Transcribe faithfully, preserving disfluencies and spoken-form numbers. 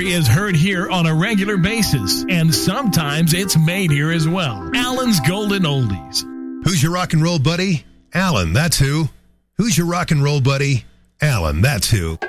country is heard here on a regular basis, and sometimes it's made here as well. Alan's Golden Oldies. Who's your rock and roll buddy? Alan, that's who. Who's your rock and roll buddy? Alan, that's who.